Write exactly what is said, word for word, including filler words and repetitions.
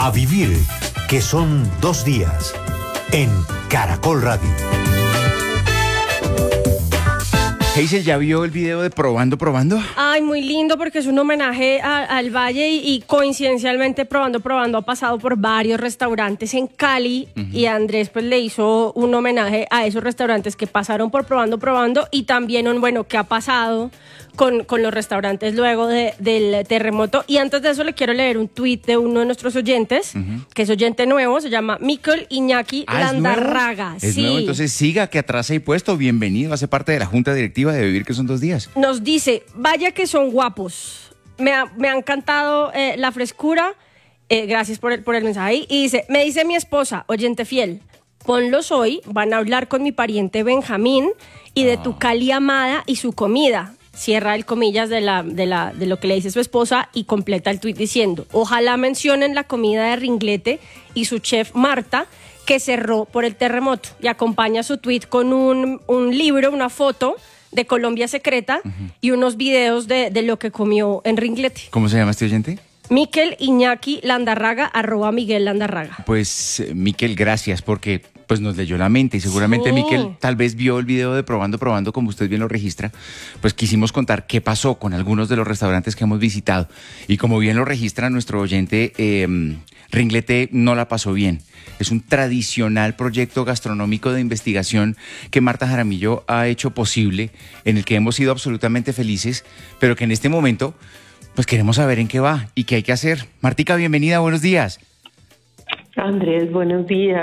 A vivir, que son dos días, en Caracol Radio. Hazel, ¿ya vio el video de Probando, Probando? Ay, muy lindo porque es un homenaje a, al Valle y, y coincidencialmente Probando, Probando ha pasado por varios restaurantes en Cali uh-huh. y Andrés pues le hizo un homenaje a esos restaurantes que pasaron por Probando, Probando y también un, bueno, qué ha pasado con, con los restaurantes luego de, del terremoto. Y antes de eso le quiero leer un tuit de uno de nuestros oyentes, uh-huh. que es oyente nuevo, se llama Mikel Iñaki ah, Landarraga. ¿Es, sí. nuevo? Entonces siga, que atrás hay puesto, bienvenido, hace parte de la Junta Directiva de Vivir, que son dos días. Nos dice, vaya que son guapos, me ha, me ha encantado eh, la frescura, eh, gracias por el, por el mensaje, y dice, me dice mi esposa, oyente fiel, ponlos hoy, van a hablar con mi pariente Benjamín y de oh. tu Cali amada y su comida. Cierra el comillas de, la, de, la, de lo que le dice su esposa y completa el tuit diciendo, ojalá mencionen la comida de Ringlete y su chef Marta, que cerró por el terremoto, y acompaña su tuit con un, un libro, una foto de Colombia Secreta uh-huh. y unos videos de, de lo que comió en Ringlete. ¿Cómo se llama este oyente? Mikel Iñaki Landarraga, arroba Miguel Landarraga. Pues, eh, Mikel, gracias, porque pues nos leyó la mente y seguramente sí. Mikel tal vez vio el video de Probando, Probando, como usted bien lo registra. Pues quisimos contar qué pasó con algunos de los restaurantes que hemos visitado. Y como bien lo registra nuestro oyente, eh, Ringlete no la pasó bien. Es un tradicional proyecto gastronómico de investigación que Marta Jaramillo ha hecho posible, en el que hemos sido absolutamente felices, pero que en este momento pues queremos saber en qué va y qué hay que hacer. Martica, bienvenida, buenos días. Andrés, buenos días.